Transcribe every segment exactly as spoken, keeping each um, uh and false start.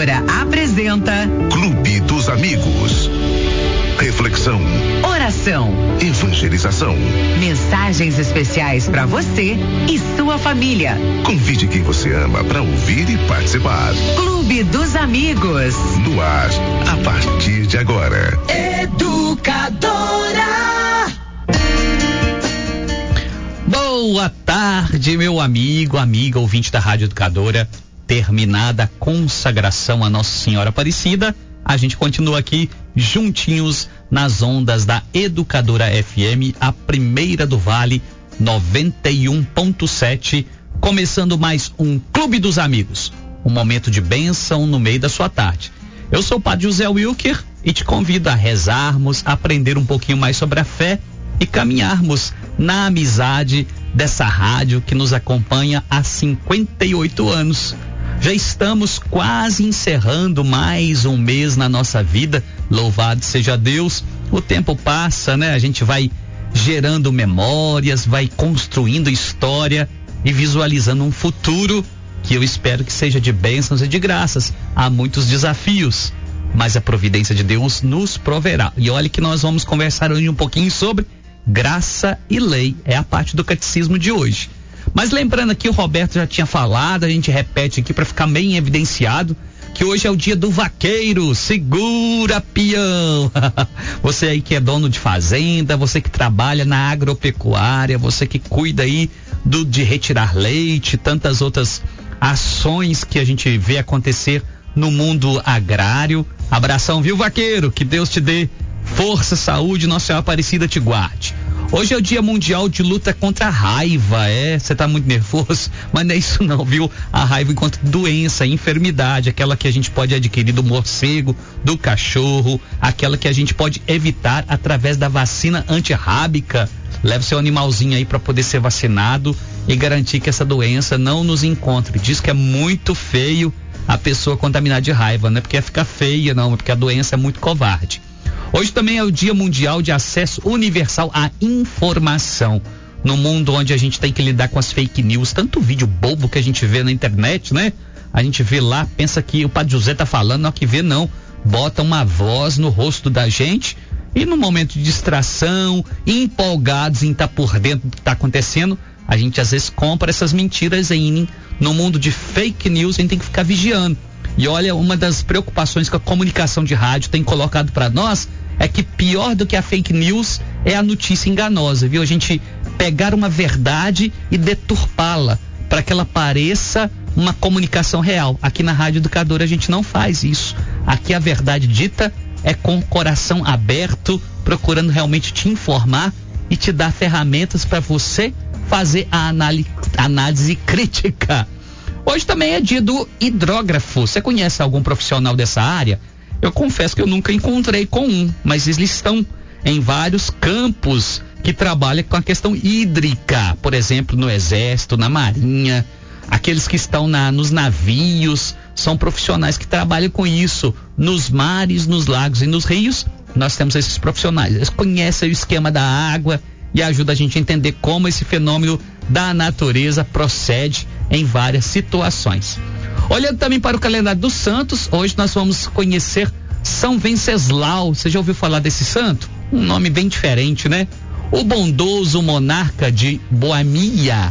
Educadora apresenta Clube dos Amigos. Reflexão, oração, evangelização, mensagens especiais para você e sua família. Convide quem você ama para ouvir e participar. Clube dos Amigos. No ar, a partir de agora. Educadora. Boa tarde, meu amigo, amiga, ouvinte da Rádio Educadora. Terminada a consagração a Nossa Senhora Aparecida, a gente continua aqui juntinhos nas ondas da Educadora F M, a primeira do Vale, noventa e um ponto sete, começando mais um Clube dos Amigos, um momento de bênção no meio da sua tarde. Eu sou o Padre José Wilker e te convido a rezarmos, a aprender um pouquinho mais sobre a fé e caminharmos na amizade dessa rádio que nos acompanha há cinquenta e oito anos. Já estamos quase encerrando mais um mês na nossa vida, louvado seja Deus. O tempo passa, né? A gente vai gerando memórias, vai construindo história e visualizando um futuro que eu espero que seja de bênçãos e de graças. Há muitos desafios, mas a providência de Deus nos proverá. E olha que nós vamos conversar hoje um pouquinho sobre graça e lei, é a parte do catecismo de hoje. Mas lembrando aqui, o Roberto já tinha falado, a gente repete aqui para ficar bem evidenciado, que hoje é o dia do vaqueiro. Segura, peão! Você aí que é dono de fazenda, você que trabalha na agropecuária, você que cuida aí do, de retirar leite, tantas outras ações que a gente vê acontecer no mundo agrário. Abração, viu, vaqueiro? Que Deus te dê força, saúde, Nossa Senhora Aparecida te guarde. Hoje é o Dia Mundial de Luta contra a Raiva, é? Você tá muito nervoso? Mas não é isso não, viu? A raiva enquanto doença, enfermidade, aquela que a gente pode adquirir do morcego, do cachorro, aquela que a gente pode evitar através da vacina antirrábica. Leve seu animalzinho aí para poder ser vacinado e garantir que essa doença não nos encontre. Diz que é muito feio a pessoa contaminar de raiva, não é porque fica feia, não, é porque a doença é muito covarde. Hoje também é o Dia Mundial de Acesso Universal à Informação. No mundo onde a gente tem que lidar com as fake news, tanto vídeo bobo que a gente vê na internet, né? A gente vê lá, pensa que o Padre José tá falando, não é que vê não. Bota uma voz no rosto da gente e no momento de distração, empolgados em estar por dentro do que tá acontecendo, a gente às vezes compra essas mentiras aí. No mundo de fake news, a gente tem que ficar vigiando. E olha, uma das preocupações que a comunicação de rádio tem colocado para nós é que pior do que a fake news é a notícia enganosa, viu? A gente pegar uma verdade e deturpá-la para que ela pareça uma comunicação real. Aqui na Rádio Educadora a gente não faz isso. Aqui a verdade dita é com o coração aberto, procurando realmente te informar e te dar ferramentas para você fazer a análise, análise crítica. Hoje também é dia do hidrógrafo. Você conhece algum profissional dessa área? Eu confesso que eu nunca encontrei com um, mas eles estão em vários campos que trabalham com a questão hídrica. Por exemplo, no Exército, na Marinha, aqueles que estão na, nos navios, são profissionais que trabalham com isso. Nos mares, nos lagos e nos rios, nós temos esses profissionais. Eles conhecem o esquema da água e ajudam a gente a entender como esse fenômeno da natureza procede em várias situações. Olhando também para o calendário dos santos, hoje nós vamos conhecer São Venceslau. Você já ouviu falar desse santo? Um nome bem diferente, né? O bondoso monarca de Boêmia,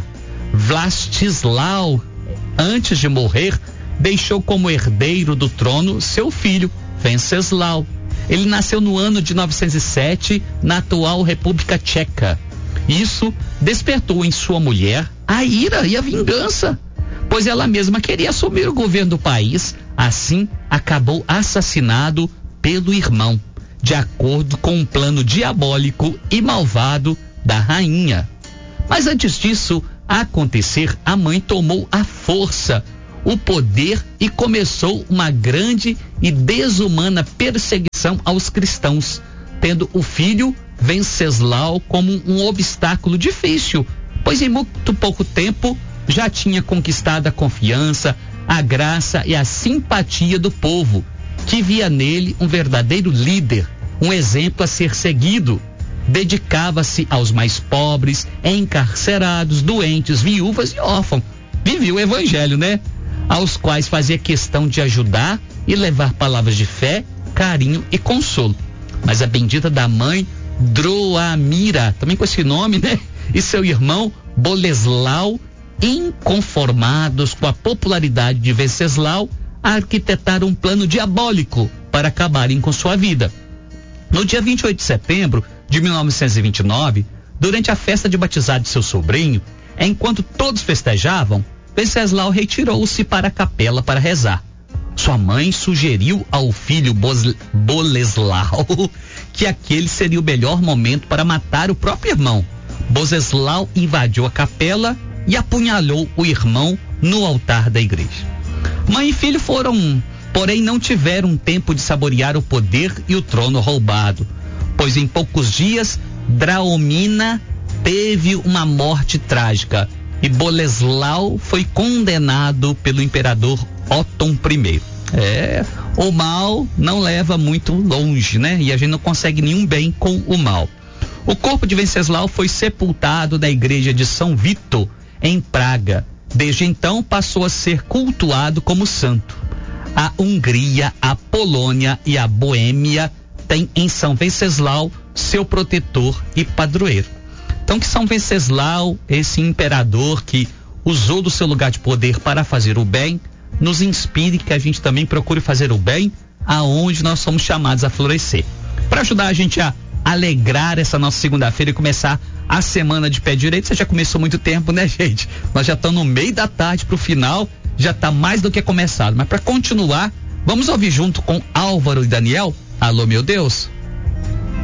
Vlastislau, antes de morrer, deixou como herdeiro do trono seu filho, Venceslau. Ele nasceu no ano de novecentos e sete, na atual República Tcheca. Isso despertou em sua mulher a ira e a vingança, pois ela mesma queria assumir o governo do país. Assim, acabou assassinado pelo irmão, de acordo com um plano diabólico e malvado da rainha. Mas antes disso acontecer, a mãe tomou à força o poder e começou uma grande e desumana perseguição aos cristãos, tendo o filho Venceslau como um obstáculo difícil, pois em muito pouco tempo já tinha conquistado a confiança, a graça e a simpatia do povo, que via nele um verdadeiro líder, um exemplo a ser seguido. Dedicava-se aos mais pobres, encarcerados, doentes, viúvas e órfãos. Vivia o evangelho, né? aos quais fazia questão de ajudar e levar palavras de fé, carinho e consolo. Mas a bendita da mãe Droamira, também com esse nome, né? E seu irmão Boleslau, inconformados com a popularidade de Venceslau, arquitetaram um plano diabólico para acabarem com sua vida. No dia vinte e oito de setembro de mil novecentos e vinte e nove, durante a festa de batizado de seu sobrinho, enquanto todos festejavam, Venceslau retirou-se para a capela para rezar. Sua mãe sugeriu ao filho Boleslau que aquele seria o melhor momento para matar o próprio irmão. Boleslau invadiu a capela e apunhalou o irmão no altar da igreja. Mãe e filho foram, porém não tiveram tempo de saborear o poder e o trono roubado, pois em poucos dias Draomina teve uma morte trágica e Boleslau foi condenado pelo imperador Otton I. É, o mal não leva muito longe, né? E a gente não consegue nenhum bem com o mal. O corpo de Venceslau foi sepultado na igreja de São Vito, em Praga. Desde então passou a ser cultuado como santo. A Hungria, a Polônia e a Boêmia têm em São Venceslau seu protetor e padroeiro. Então que São Venceslau, esse imperador que usou do seu lugar de poder para fazer o bem, nos inspire que a gente também procure fazer o bem aonde nós somos chamados a florescer. Para ajudar a gente a alegrar essa nossa segunda-feira e começar a semana de pé direito, você já começou muito tempo, né, gente? Nós já estamos no meio da tarde pro final, já está mais do que começado. Mas para continuar, vamos ouvir junto com Álvaro e Daniel, Alô Meu Deus.